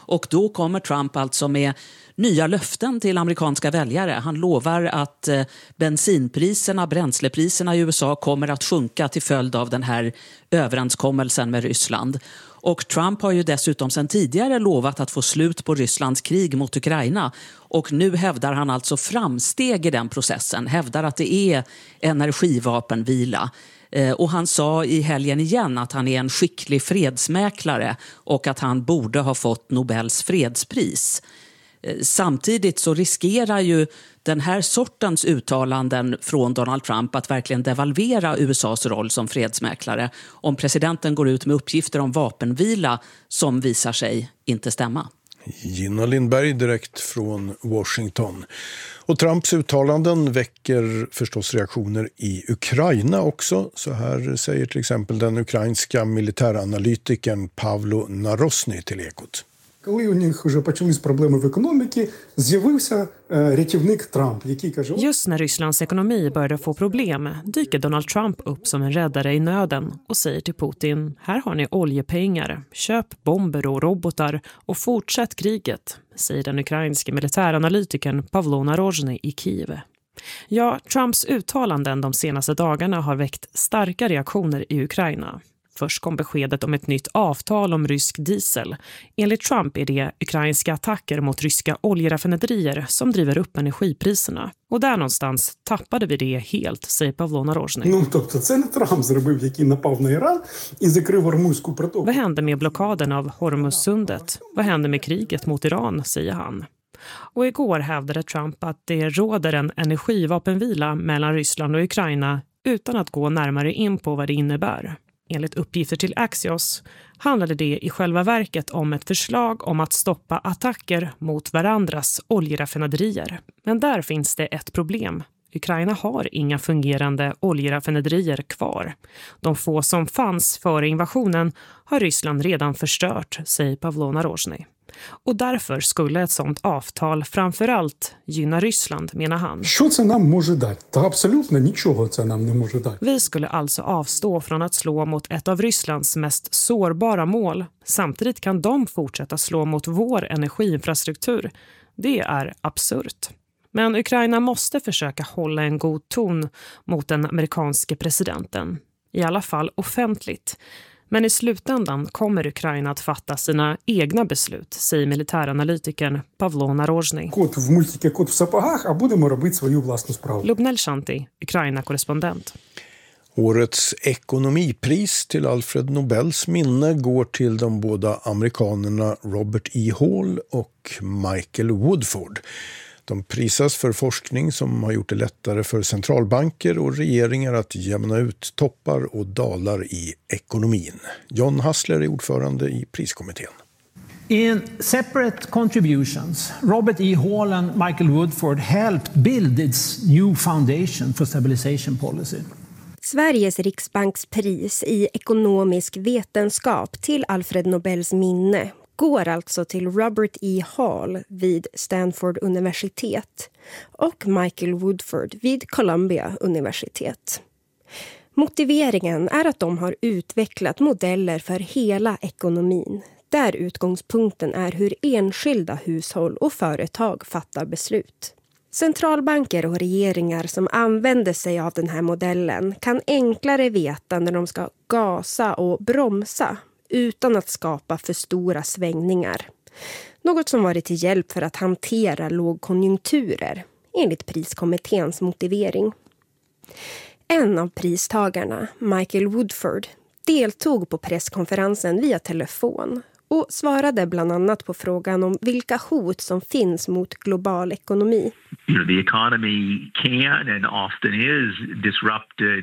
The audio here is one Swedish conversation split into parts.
Och då kommer Trump alltså med nya löften till amerikanska väljare. Han lovar att bränslepriserna i USA kommer att sjunka till följd av den här överenskommelsen med Ryssland. Och Trump har ju dessutom sedan tidigare lovat att få slut på Rysslands krig mot Ukraina. Och nu hävdar han alltså framsteg i den processen. Hävdar att det är energivapenvila. Och han sa i helgen igen att han är en skicklig fredsmäklare och att han borde ha fått Nobels fredspris. Samtidigt så riskerar ju den här sortens uttalanden från Donald Trump att verkligen devalvera USAs roll som fredsmäklare om presidenten går ut med uppgifter om vapenvila som visar sig inte stämma. Gina Lindberg direkt från Washington. Och Trumps uttalanden väcker förstås reaktioner i Ukraina också. Så här säger till exempel den ukrainska militäranalytikern Pavlo Narosny till Ekot. Коли у них вже почались проблеми в економіці, з'явився рятівник Трамп, який каже... Just när Rysslands ekonomi började få problem dyker Donald Trump upp som en räddare i nöden och säger till Putin: här har ni oljepengar, köp bomber och robotar och fortsätt kriget, säger den ukrainske militäranalytikern Pavlo Narosny i Kiev. Ja, Trumps uttalanden de senaste dagarna har väckt starka reaktioner i Ukraina. Först kom beskedet om ett nytt avtal om rysk diesel. Enligt Trump är det ukrainska attacker mot ryska oljeraffinaderier som driver upp energipriserna. Och där någonstans tappade vi det helt, säger Pavlo Narosny. Vad hände med blockaden av Hormuzsundet? Vad hände med kriget mot Iran, säger han. Och igår hävdade Trump att det råder en energivapenvila mellan Ryssland och Ukraina utan att gå närmare in på vad det innebär. Enligt uppgifter till Axios handlade det i själva verket om ett förslag om att stoppa attacker mot varandras oljeraffinaderier. Men där finns det ett problem. Ukraina har inga fungerande oljeraffinaderier kvar. De få som fanns före invasionen har Ryssland redan förstört, säger Pavlo Narosny. Och därför skulle ett sådant avtal framförallt gynna Ryssland, menar han. Vi skulle alltså avstå från att slå mot ett av Rysslands mest sårbara mål. Samtidigt kan de fortsätta slå mot vår energiinfrastruktur. Det är absurt. Men Ukraina måste försöka hålla en god ton mot den amerikanske presidenten. I alla fall offentligt. Men i slutändan kommer Ukraina att fatta sina egna beslut, säger militäranalytikern Pavlo Narosny. Lubnel Shanti, Ukraina-korrespondent. Årets ekonomipris till Alfred Nobels minne går till de båda amerikanerna Robert E. Hall och Michael Woodford. De prisas för forskning som har gjort det lättare för centralbanker och regeringar att jämna ut toppar och dalar i ekonomin. John Hassler är ordförande i priskommittén. In separate contributions, Robert E. Hall and Michael Woodford helped build its new foundation for stabilization policy. Sveriges riksbankspris i ekonomisk vetenskap till Alfred Nobels minne går alltså till Robert E. Hall vid Stanford universitet och Michael Woodford vid Columbia universitet. Motiveringen är att de har utvecklat modeller för hela ekonomin, där utgångspunkten är hur enskilda hushåll och företag fattar beslut. Centralbanker och regeringar som använder sig av den här modellen kan enklare veta när de ska gasa och bromsa utan att skapa för stora svängningar. Något som varit till hjälp för att hantera lågkonjunkturer, enligt priskommitténs motivering. En av pristagarna, Michael Woodford, deltog på presskonferensen via telefon och svarade bland annat på frågan om vilka hot som finns mot global ekonomi. The economy can and often is disrupted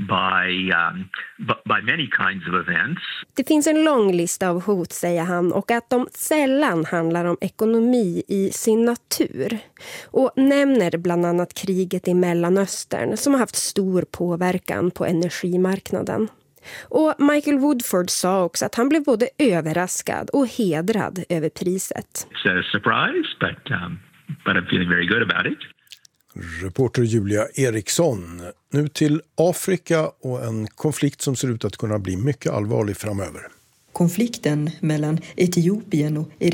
by many kinds of events. Det finns en lång lista av hot, säger han, och att de sällan handlar om ekonomi i sin natur. Och nämner bland annat kriget i Mellanöstern som har haft stor påverkan på energimarknaden. Och Michael Woodford sa också att han blev både överraskad och hedrad över priset. It's a surprise, but I'm feeling very good about it. Reporter Julia Eriksson. Nu till Afrika och en konflikt som ser ut att kunna bli mycket allvarlig framöver. Konflikten mellan Etiopien och